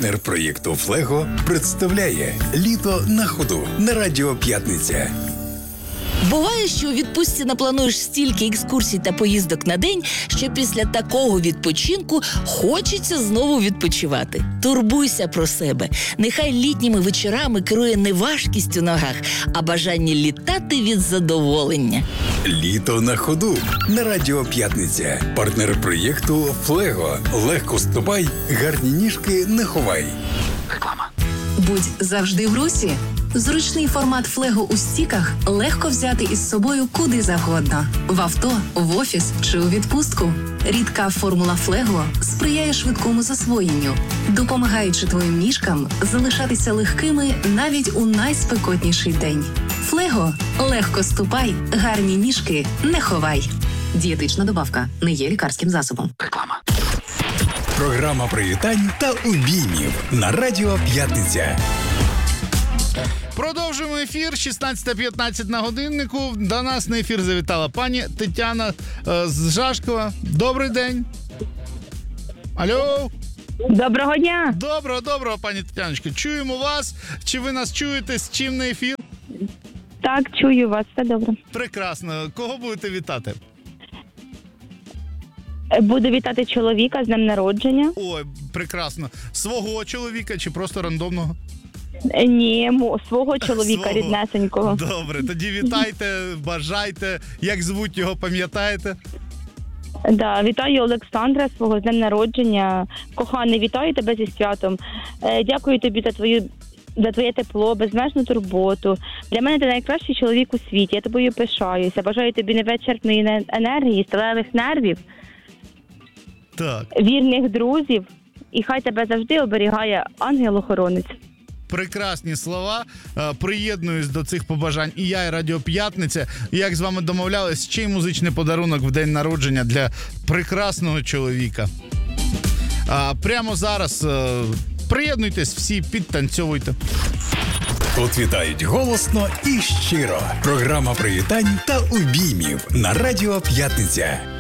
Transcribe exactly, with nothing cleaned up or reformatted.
Партнер проєкту «Флего» представляє «Літо на ходу» на Радіо П'ятниця. Буває, що у відпустці наплануєш стільки екскурсій та поїздок на день, що після такого відпочинку хочеться знову відпочивати. Турбуйся про себе. Нехай літніми вечорами керує не важкість у ногах, а бажання літати від задоволення. «Літо на ходу» на Радіо П'ятниця. Партнер проєкту «Флего». Легко ступай, гарні ніжки не ховай. Реклама. Будь завжди в русі. Зручний формат «Флего» у стіках легко взяти із собою куди завгодно. В авто, в офіс чи у відпустку. Рідка формула «Флего» сприяє швидкому засвоєнню, допомагаючи твоїм ніжкам залишатися легкими навіть у найспекотніший день. «Флего» – легко ступай, гарні ніжки не ховай. Дієтична добавка не є лікарським засобом. Реклама. Програма привітань та обіймів на Радіо П'ятниця. Продовжуємо ефір. шістнадцята п'ятнадцять на годиннику. До нас на ефір завітала пані Тетяна е, з Жашкова. Добрий день. Алло. Доброго дня. Доброго, доброго, пані Тетяночко. Чуємо вас. Чи ви нас чуєте? З чим на ефір? Так, чую вас. Все добре. Прекрасно. Кого будете вітати? Буду вітати чоловіка з днем народження. Ой, прекрасно. Свого чоловіка чи просто рандомного? Ні, мо, свого чоловіка, Свого. ріднесенького. Добре, тоді вітайте, бажайте. Як звуть його, пам'ятаєте? Да, вітаю Олександра, свого з днем народження. Коханий, вітаю тебе зі святом. Е, дякую тобі за твою за твоє тепло, безмежну турботу. Для мене ти найкращий чоловік у світі. Я тобою пишаюся. Бажаю тобі невичерпної енергії, сталевих нервів, Так. вірних друзів. І хай тебе завжди оберігає ангел-охоронець. Прекрасні слова. Е, Приєднуюсь до цих побажань. І я, і Радіо П'ятниця. Як з вами домовлялись, ще й музичний подарунок в день народження для прекрасного чоловіка. А прямо зараз е, приєднуйтесь всі, підтанцьовуйте. Тут вітають голосно і щиро. Програма привітань та обіймів на Радіо П'ятниця.